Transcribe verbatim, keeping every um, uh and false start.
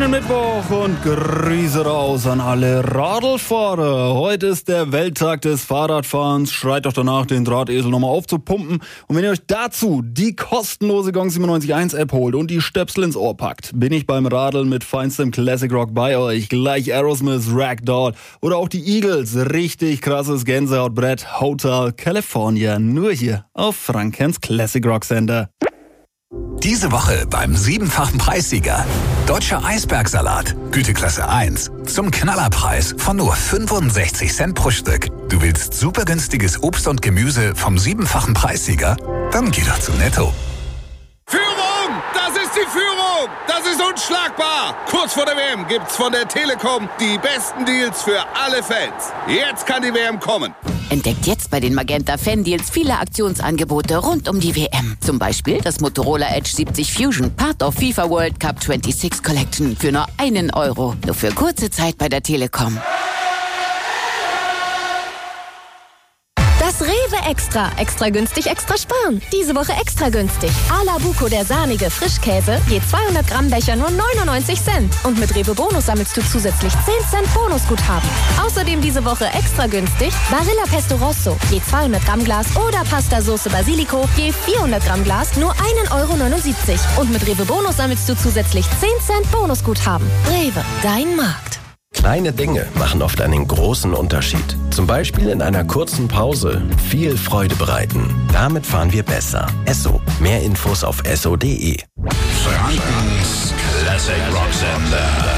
Schönen Mittwoch und Grüße raus an alle Radlfahrer. Heute ist der Welttag des Fahrradfahrens. Schreit doch danach, den Drahtesel nochmal aufzupumpen. Und wenn ihr euch dazu die kostenlose Gong siebenundneunzig Punkt eins App holt und die Stöpsel ins Ohr packt, bin ich beim Radeln mit feinstem Classic Rock bei euch. Gleich Aerosmith, Ragdoll oder auch die Eagles. Richtig krasses Gänsehautbrett. Hotel California. Nur hier auf Frankens Classic Rock Sender. Diese Woche beim siebenfachen Preissieger. Deutscher Eisbergsalat, Güteklasse eins. Zum Knallerpreis von nur fünfundsechzig Cent pro Stück. Du willst super günstiges Obst und Gemüse vom siebenfachen Preissieger? Dann geh doch zu Netto. Führung! Das ist die Führung! Das ist unschlagbar! Kurz vor der W M gibt's von der Telekom die besten Deals für alle Fans. Jetzt kann die W M kommen. Entdeckt jetzt bei den Magenta Fan-Deals viele Aktionsangebote rund um die W M. Zum Beispiel das Motorola Edge siebzig Fusion, Part of FIFA World Cup sechsundzwanzig Collection für nur einen Euro. Nur für kurze Zeit bei der Telekom. Das Rewe Extra. Extra günstig, extra sparen. Diese Woche extra günstig. Ala Buco, der sahnige Frischkäse, je zweihundert Gramm Becher nur neunundneunzig Cent. Und mit Rewe Bonus sammelst du zusätzlich zehn Cent Bonusguthaben. Außerdem diese Woche extra günstig Barilla Pesto Rosso, je zweihundert Gramm Glas oder Pasta Sauce Basilico, je vierhundert Gramm Glas nur einen Euro neunundsiebzig. Und mit Rewe Bonus sammelst du zusätzlich zehn Cent Bonusguthaben. Rewe, dein Markt. Kleine Dinge machen oft einen großen Unterschied. Zum Beispiel in einer kurzen Pause viel Freude bereiten. Damit fahren wir besser. Esso. Mehr Infos auf esso punkt de. Frankens Classic Rock Sender.